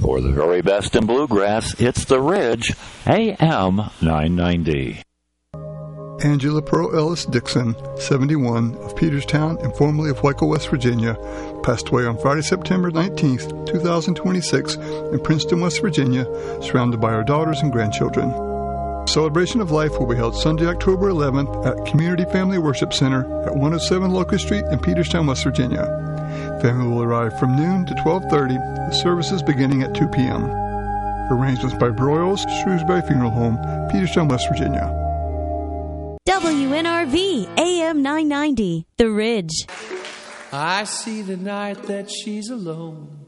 For the very best in bluegrass, it's The Ridge, AM 990. Angela Pearl Ellis Dixon, 71, of Peterstown and formerly of Waco, West Virginia, passed away on Friday, September 19th, 2026, in Princeton, West Virginia, surrounded by her daughters and grandchildren. Celebration of Life will be held Sunday, October 11th at Community Family Worship Center at 107 Locust Street in Peterstown, West Virginia. Family will arrive from noon to 12:30, the services beginning at 2 p.m. Arrangements by Broyles, Shrewsbury Funeral Home, Peterstown, West Virginia. WNRV, AM 990, The Ridge. I see tonight that she's alone.